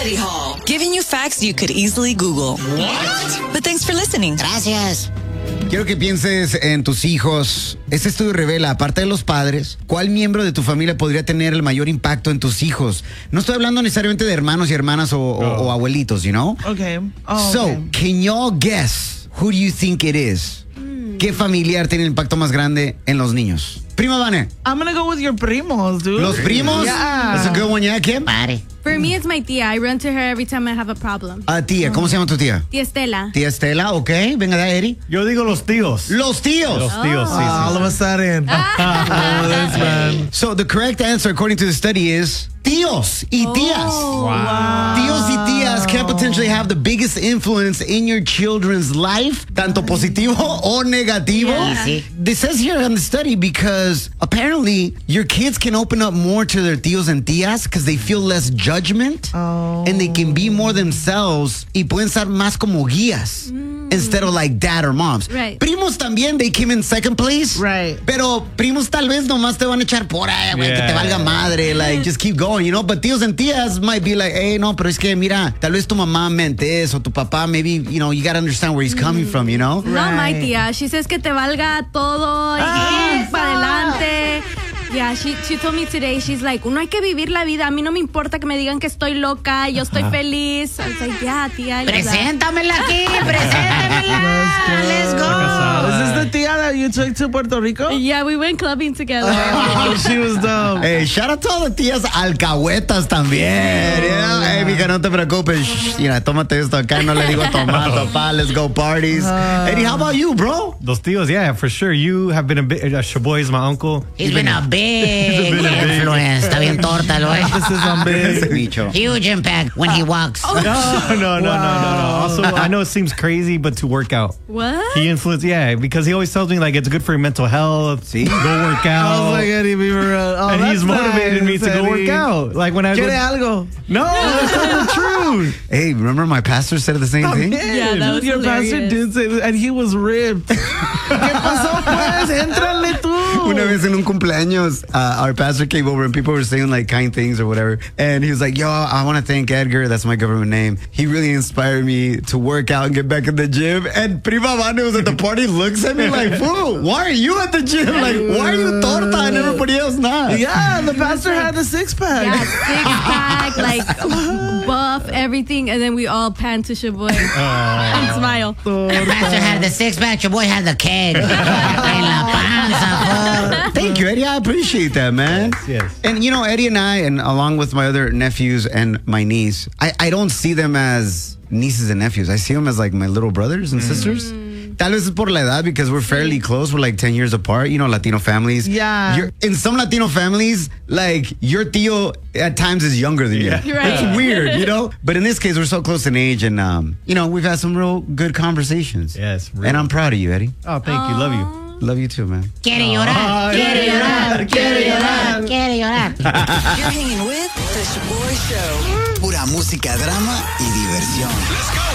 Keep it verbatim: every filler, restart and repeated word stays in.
Eddie Hall, giving you facts you could easily Google. What? But thanks for listening. Gracias. Quiero que pienses en tus hijos. Este estudio revela, aparte de los padres, ¿cuál miembro de tu familia podría tener el mayor impacto en tus hijos? No estoy hablando necesariamente de hermanos y hermanas o, o, Oh. o abuelitos, you know? Okay. Oh, So, okay. can y'all guess who do you think it is? ¿Qué familiar tiene el impacto más grande en los niños? Prima Vane. I'm gonna go with your primos, dude. ¿Los primos? Yeah. That's a good one, yeah, Kim? Pare. For me, it's my tía. I run to her every time I have a problem. Ah, tía, ¿cómo se llama tu tía? Tía Estela. Tía Estela, ok. Venga de Eri. Yo digo los tíos. Los tíos. Los tíos, sí, Ah, sí. all of a sudden. Oh, this man. So, the correct answer, according to the study, is tíos y tías. Wow. Tíos y tías can potentially have the biggest influence in your children's life, tanto positivo o negativo. Yeah. Sí. This says here in the study because apparently your kids can open up more to their tíos and tías because they feel less judgment Oh. and they can be more themselves y pueden ser más como guías instead of like dad or moms. Right. Primos también, they came in second place. Right. Pero primos tal vez nomás te van a echar por ahí, güey, que te Yeah. valga madre, like, just keep going, you know? But tíos and tías might be like, hey, no, pero es que, mira, tal vez tu mamá mente eso, tu papá, maybe, you know, you gotta understand where he's coming from, you know? No, my Right. tía. She says que te valga todo y Ah, para adelante. Yeah, she, she told me today, she's like, uno hay que vivir la vida. A mí no me importa que me digan que estoy loca, yo estoy feliz. I was like, yeah, tía. la verdad. Preséntamela aquí, preséntamela. Let's go. Is this the tía that you took to Puerto Rico? Yeah, we went clubbing together. Oh, she was dope. Hey, shout out to all the tías alcahuetas también. You know? Hey, mija, no te preocupes. Shh, mira, tómate esto acá, no le digo tomar, papá, let's go parties. Eddie, how about you, bro? Los tíos, yeah, for sure. You have been a bit. Uh, Shaboy is my uncle. He's been a big been a big- influence. Está bien torta, lo es. This is on Ese big. bicho. Huge impact when he walks. No, no, no, no, no, no. Also, I know it seems crazy, but to work out. What? He influenced, yeah, because he always tells me like it's good for your mental health. See? Go work I out. was like, Eddie, be real. Oh, and he's that's motivated me nice, to go Eddie. work out. Like when I ¿Quiere go. algo? No, that's not the truth. Hey, remember my pastor said the same thing? Yeah, that was Your pastor hilarious. did say that, and he was ripped. ¿Qué pasó, pues? Éntrale tú. Una vez en un cumpleaños, uh, our pastor came over and people were saying like kind things or whatever. And he was like, yo, I want to thank Edgar. That's my government name. He really inspired me to work out and get back in the gym. And Prima Vane was at the party, looks at me like, fool, why are you at the gym? Like, why are you torta and everybody else not? Yeah, the pastor had the six pack. Yeah, six pack, like buff, everything, and then we all pan to Shaboy and smile. The pastor had the six pack, your boy had the keg. En la panza, Thank you, Eddie. I appreciate that, man. Yes. And, you know, Eddie and I, and along with my other nephews and my niece, I, I don't see them as nieces and nephews. I see them as like my little brothers and sisters. Tal vez es por la edad because we're fairly close. We're like ten years apart, you know, Latino families. Yeah. You're, in some Latino families, like your tío at times is younger than you. Yeah. Right. It's weird, you know? But in this case, we're so close in age and, um, you know, we've had some real good conversations. Yes, really. And I'm proud of you, Eddie. Oh, thank you. Love you. Love you too, man. Quiere llorar, quiere llorar, quiere llorar, quiere llorar. You're hanging with The Shaboy Show. Pura música, drama y diversión.